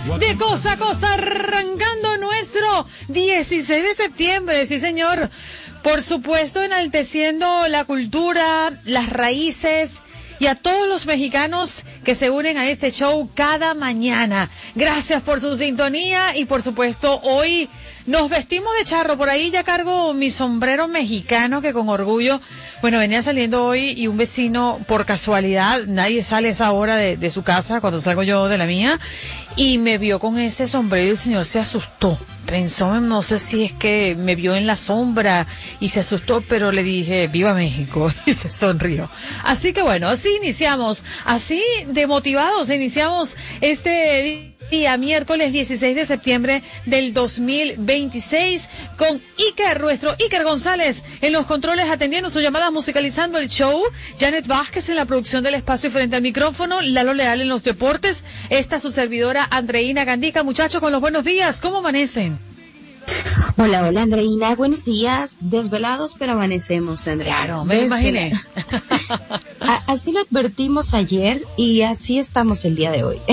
De costa a costa, arrancando nuestro 16 de septiembre, sí señor. Por supuesto, enalteciendo la cultura, las raíces y a todos los mexicanos que se unen a este show cada mañana. Gracias por su sintonía y por supuesto hoy nos vestimos de charro. Por ahí ya cargo mi sombrero mexicano que con orgullo, bueno, venía saliendo hoy y un vecino, por casualidad, nadie sale a esa hora de su casa cuando salgo yo de la mía, y me vio con ese sombrero y el señor se asustó. Pensó, no sé si es que me vio en la sombra y se asustó, pero le dije, ¡viva México! Y se sonrió. Así que bueno, así iniciamos, así de motivados iniciamos este día, miércoles 16 de septiembre del 2026, con nuestro Iker González en los controles atendiendo sus llamadas, musicalizando el show, Janet Vázquez en la producción del espacio frente al micrófono, Lalo Leal en los deportes, esta su servidora Andreina Gandica. Muchachos, con los buenos días, ¿cómo amanecen? Hola, Andreina, buenos días, desvelados pero amanecemos, Andreina. Claro, me imaginé. Así lo advertimos ayer y así estamos el día de hoy.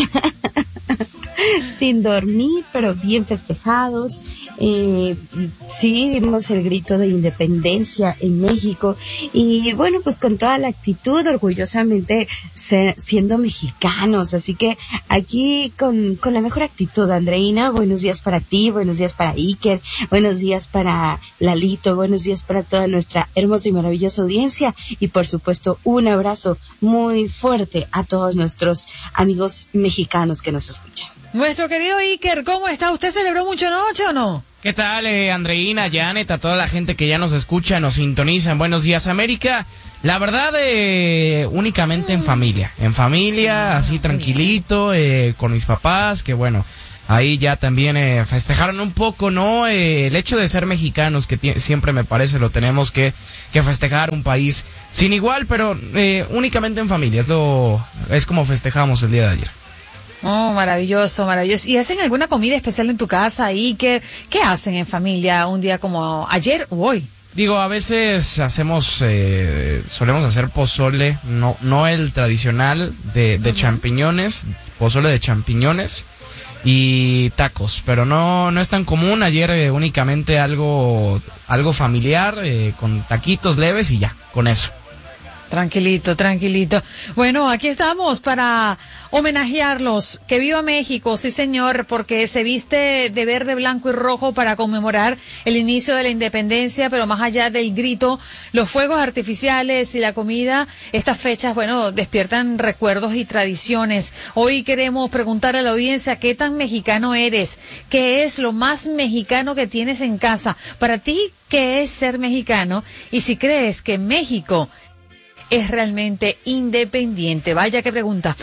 Sin dormir, pero bien festejados. Sí, dimos el grito de independencia en México y bueno, pues con toda la actitud, orgullosamente siendo mexicanos. Así que aquí con la mejor actitud, Andreina. Buenos días para ti, buenos días para Iker, buenos días para Lalito, buenos días para toda nuestra hermosa y maravillosa audiencia y por supuesto un abrazo muy fuerte a todos nuestros amigos mexicanos que nos escuchan. Nuestro querido Iker, ¿cómo está? ¿Usted celebró mucho anoche o no? ¿Qué tal, Andreina, Janet, a toda la gente que ya nos escucha, nos sintoniza? Buenos días, América. La verdad, únicamente en familia, así tranquilito, con mis papás, que bueno, ahí ya también festejaron un poco, ¿no? El hecho de ser mexicanos, que siempre me parece lo tenemos que festejar, un país sin igual, pero únicamente en familia, es como festejamos el día de ayer. Oh, maravilloso, maravilloso. ¿Y hacen alguna comida especial en tu casa ahí? ¿Qué hacen en familia un día como ayer o hoy? Digo, a veces solemos hacer pozole, no el tradicional de champiñones, pozole de champiñones y tacos, pero no es tan común. Ayer únicamente algo familiar, con taquitos leves y ya, con eso. Tranquilito. Bueno, aquí estamos para homenajearlos. Que viva México, sí señor, porque se viste de verde, blanco y rojo para conmemorar el inicio de la independencia, pero más allá del grito, los fuegos artificiales y la comida, estas fechas, bueno, despiertan recuerdos y tradiciones. Hoy queremos preguntar a la audiencia, ¿qué tan mexicano eres? ¿Qué es lo más mexicano que tienes en casa? Para ti, ¿qué es ser mexicano? Y si crees que México es realmente independiente. Vaya que pregunta.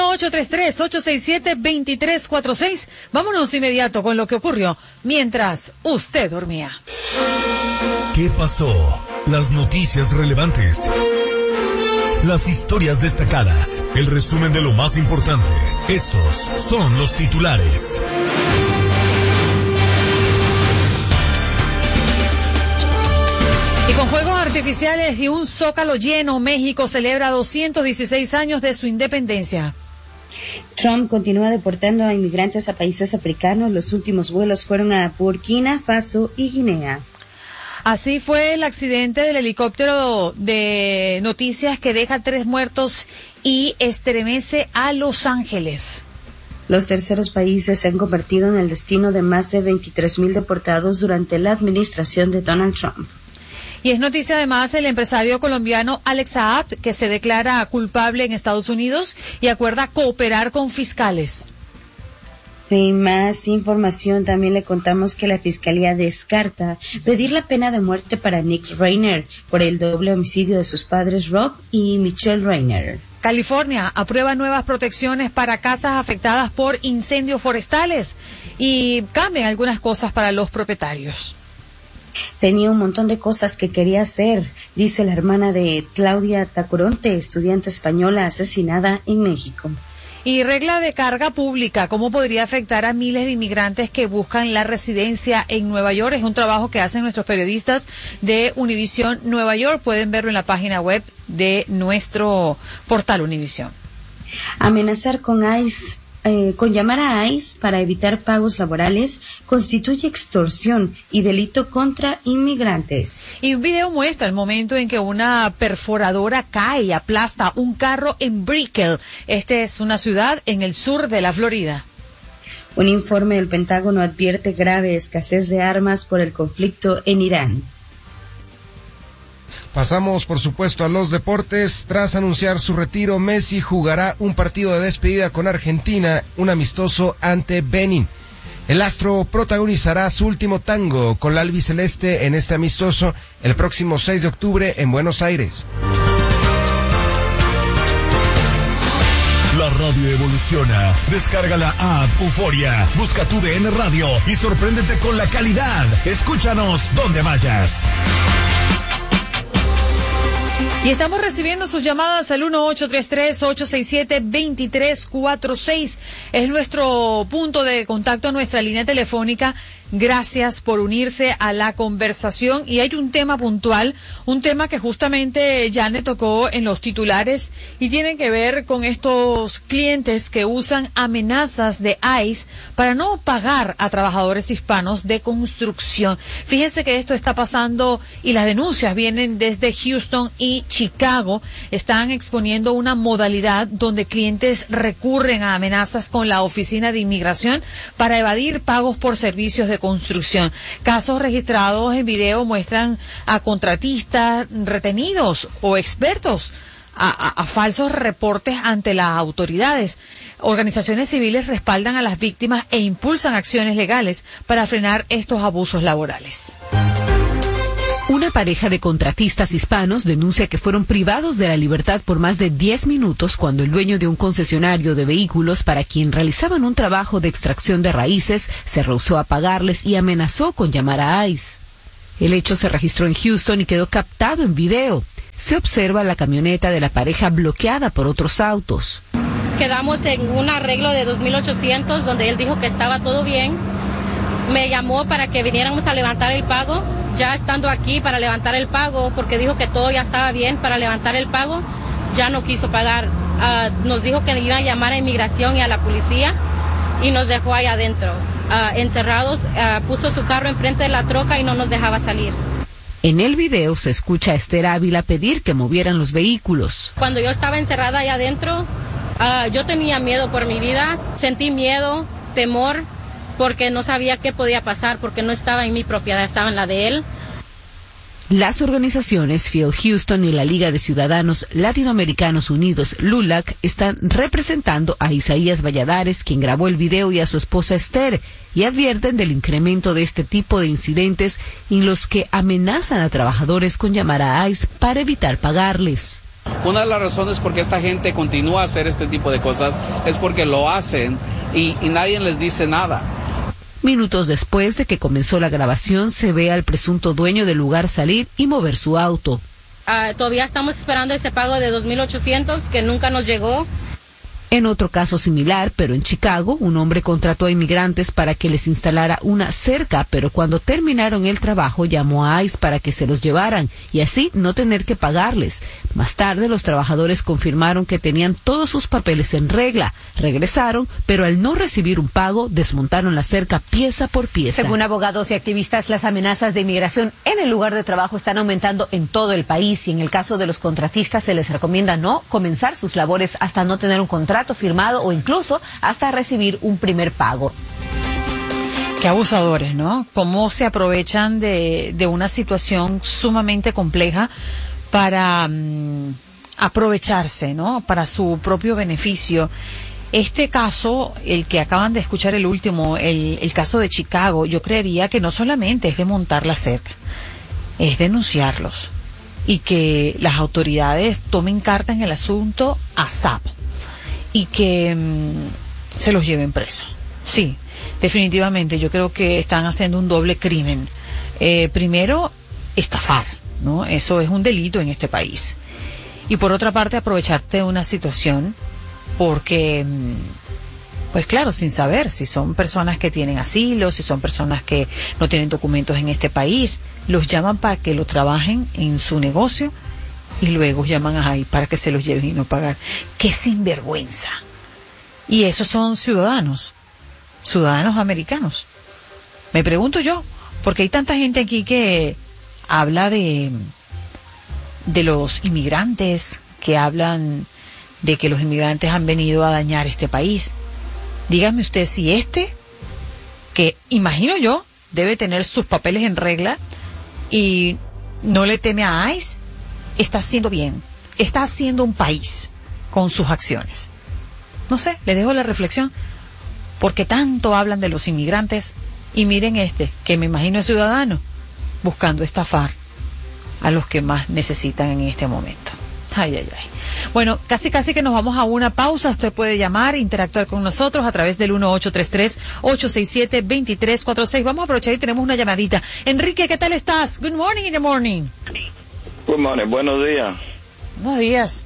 1-833-867-2346. Vámonos inmediato con lo que ocurrió mientras usted dormía. ¿Qué pasó? Las noticias relevantes. Las historias destacadas. El resumen de lo más importante. Estos son los titulares. Y con fuegos artificiales y un zócalo lleno, México celebra 216 años de su independencia. Trump continúa deportando a inmigrantes a países africanos. Los últimos vuelos fueron a Burkina Faso y Guinea. Así fue el accidente del helicóptero de noticias que deja 3 muertos y estremece a Los Ángeles. Los terceros países se han convertido en el destino de más de 23,000 deportados durante la administración de Donald Trump. Y es noticia además el empresario colombiano Alex Saab, que se declara culpable en Estados Unidos y acuerda cooperar con fiscales. Y más información, también le contamos que la Fiscalía descarta pedir la pena de muerte para Nick Reiner por el doble homicidio de sus padres Rob y Michelle Reiner. California aprueba nuevas protecciones para casas afectadas por incendios forestales y cambian algunas cosas para los propietarios. Tenía un montón de cosas que quería hacer, dice la hermana de Claudia Tacoronte, estudiante española asesinada en México. Y regla de carga pública, ¿cómo podría afectar a miles de inmigrantes que buscan la residencia en Nueva York? Es un trabajo que hacen nuestros periodistas de Univisión Nueva York. Pueden verlo en la página web de nuestro portal Univisión. Amenazar con ICE con llamar a ICE para evitar pagos laborales constituye extorsión y delito contra inmigrantes. Y un video muestra el momento en que una perforadora cae y aplasta un carro en Brickell. Esta es una ciudad en el sur de la Florida. Un informe del Pentágono advierte grave escasez de armas por el conflicto en Irán. Pasamos, por supuesto, a los deportes. Tras anunciar su retiro, Messi jugará un partido de despedida con Argentina, un amistoso ante Benin. El astro protagonizará su último tango con la albiceleste en este amistoso el próximo 6 de octubre en Buenos Aires. La radio evoluciona. Descarga la app Euforia, busca tu DN Radio y sorpréndete con la calidad. Escúchanos donde vayas. Y estamos recibiendo sus llamadas al 1833-867-2346. Es nuestro punto de contacto, nuestra línea telefónica. Gracias por unirse a la conversación. Y hay un tema puntual, un tema que justamente Janet tocó en los titulares y tiene que ver con estos clientes que usan amenazas de ICE para no pagar a trabajadores hispanos de construcción. Fíjense que esto está pasando y las denuncias vienen desde Houston y Chicago. Están exponiendo una modalidad donde clientes recurren a amenazas con la Oficina de Inmigración para evadir pagos por servicios de construcción. Casos registrados en video muestran a contratistas retenidos o expertos a falsos reportes ante las autoridades. Organizaciones civiles respaldan a las víctimas e impulsan acciones legales para frenar estos abusos laborales. Una pareja de contratistas hispanos denuncia que fueron privados de la libertad por más de 10 minutos cuando el dueño de un concesionario de vehículos para quien realizaban un trabajo de extracción de raíces se rehusó a pagarles y amenazó con llamar a ICE. El hecho se registró en Houston y quedó captado en video. Se observa la camioneta de la pareja bloqueada por otros autos. Quedamos en un arreglo de 2.800 donde él dijo que estaba todo bien. Me llamó para que viniéramos a levantar el pago. Ya estando aquí para levantar el pago, porque dijo que todo ya estaba bien para levantar el pago, ya no quiso pagar. Nos dijo que iban a llamar a inmigración y a la policía y nos dejó ahí adentro, encerrados. Puso su carro enfrente de la troca y no nos dejaba salir. En el video se escucha a Esther Ávila pedir que movieran los vehículos. Cuando yo estaba encerrada ahí adentro, yo tenía miedo por mi vida, sentí miedo, temor, porque no sabía qué podía pasar, porque no estaba en mi propiedad, estaba en la de él. Las organizaciones Field Houston y la Liga de Ciudadanos Latinoamericanos Unidos, LULAC, están representando a Isaías Valladares, quien grabó el video, y a su esposa Esther, y advierten del incremento de este tipo de incidentes en los que amenazan a trabajadores con llamar a ICE para evitar pagarles. Una de las razones por qué esta gente continúa a hacer este tipo de cosas es porque lo hacen y nadie les dice nada. Minutos después de que comenzó la grabación, se ve al presunto dueño del lugar salir y mover su auto. Todavía estamos esperando ese pago de 2.800 que nunca nos llegó. En otro caso similar, pero en Chicago, un hombre contrató a inmigrantes para que les instalara una cerca, pero cuando terminaron el trabajo llamó a ICE para que se los llevaran y así no tener que pagarles. Más tarde, los trabajadores confirmaron que tenían todos sus papeles en regla. Regresaron, pero al no recibir un pago, desmontaron la cerca pieza por pieza. Según abogados y activistas, las amenazas de inmigración en el lugar de trabajo están aumentando en todo el país y en el caso de los contratistas se les recomienda no comenzar sus labores hasta no tener un contrato firmado o incluso hasta recibir un primer pago. Qué abusadores, ¿no? Cómo se aprovechan de una situación sumamente compleja para aprovecharse, ¿no? Para su propio beneficio. Este caso, el que acaban de escuchar, el último, el caso de Chicago, yo creería que no solamente es desmontar la cerca, es denunciarlos y que las autoridades tomen carta en el asunto ASAP y que se los lleven presos. Sí, definitivamente, yo creo que están haciendo un doble crimen. Primero, estafar, ¿no? Eso es un delito en este país. Y por otra parte, aprovecharte de una situación porque, pues claro, sin saber si son personas que tienen asilo, si son personas que no tienen documentos en este país, los llaman para que lo trabajen en su negocio y luego llaman a ahí para que se los lleven y no pagar. ¡Qué sinvergüenza! Y esos son ciudadanos americanos. Me pregunto yo, porque hay tanta gente aquí que habla de los inmigrantes, que hablan de que los inmigrantes han venido a dañar este país. Dígame usted si que imagino yo, debe tener sus papeles en regla y no le teme a ICE, está haciendo bien, está haciendo un país con sus acciones. No sé, le dejo la reflexión, porque tanto hablan de los inmigrantes y miren que me imagino es ciudadano, buscando estafar a los que más necesitan en este momento. Ay, ay, ay. Bueno, casi que nos vamos a una pausa. Usted puede llamar, interactuar con nosotros a través del 1833-867-2346. Vamos a aprovechar y tenemos una llamadita. Enrique, ¿qué tal estás? Good morning in the morning. Good morning, buenos días. Buenos días.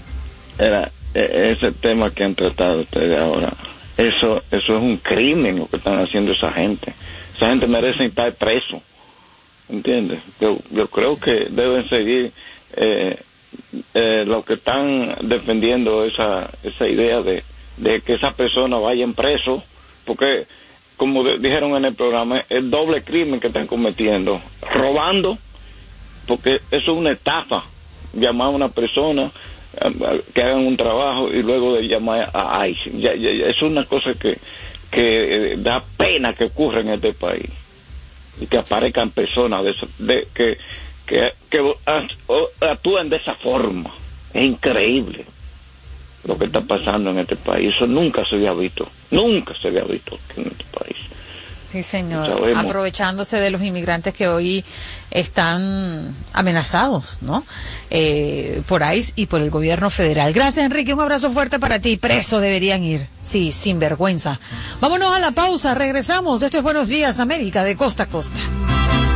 Ese tema que han tratado ustedes ahora, eso es un crimen lo que están haciendo esa gente. Esa gente merece estar preso, ¿entiendes? Yo creo que deben seguir lo que están defendiendo esa idea de que esa persona vayan preso, porque como dijeron en el programa, es doble crimen que están cometiendo, robando, porque eso es una estafa, llamar a una persona que hagan un trabajo y luego de llamar a ICE. Ya, es una cosa que da pena que ocurra en este país, y que aparezcan personas que actúan de esa forma. Es increíble lo que está pasando en este país. Eso nunca se había visto aquí en este país. Sí, señor. Aprovechándose de los inmigrantes que hoy están amenazados, ¿no? Por ICE y por el gobierno federal. Gracias, Enrique. Un abrazo fuerte para ti. Presos deberían ir. Sí, sin vergüenza. Vámonos a la pausa. Regresamos. Esto es Buenos Días, América, de costa a costa.